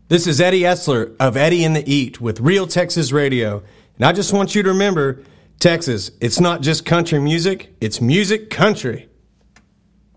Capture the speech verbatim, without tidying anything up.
This is Eddie Essler of Eddie in the Eat with Real Texas Radio. And I just want you to remember, Texas, it's not just country music, it's music country.